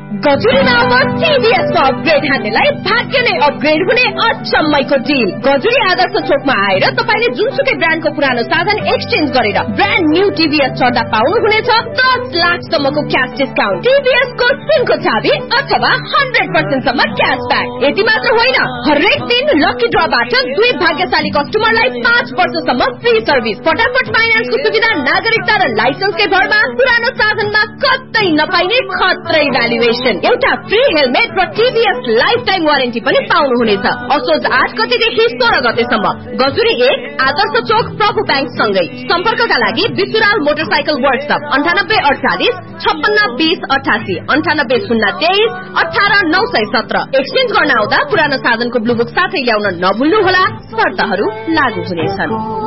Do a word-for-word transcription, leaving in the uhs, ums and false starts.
गजुरीमा अब टिभीएसको अपग्रेड हान्नेलाई भाग्य नै अपग्रेड हुने अचम्मैको डिल। गजुरी आदर्श चोकमा आएर तपाईले जुनसुकै ब्रान्डको पुरानो साधन एक्सचेन्ज गरेर ब्रान्ड न्यू टिभीएस चढ्दा पाउनुहुनेछ दस लाख सम्मको क्याश डिस्काउन्ट, टिभीएसको सिमको चाबी अथवा हन्ड्रेड पर्सेन्ट सम्म क्यासब्याक। यति मात्र होइन, हरेक दिन लकी ड्रबाट दुई भाग्यशाली कस्टमरलाई पाँच वर्षसम्म फ्री सर्भिस, फटाफट फाइनान्सको सुविधा, नागरिकता र लाइसेन्सकै भरमा पुरानो साधनमा कतै नपाइने खत्रै भ्यालुएसन, एउटा फ्री हेलमेट र टिभीएस लाइफ टाइम वारेन्टी पनि पाउनुहुनेछ। असोज आठ गतेदेखि सोह्र गतेसम्म गजुरी एक आदर्श चोक प्रभु ब्याङ्क सँगै। सम्पर्कका लागि विसुराल मोटरसाइकल वर्कशप अन्ठानब्बे अडचालिस छप्पन्न बीस अठासी अन्ठानब्बे शून्य तेइस अठार नौ सय सत्र। एक्सचेन्ज गर्न आउँदा पुरानो साधनको ब्लू बुक साथै ल्याउन नभुल्नुहोला, शर्तहरू लागू हुनेछन्।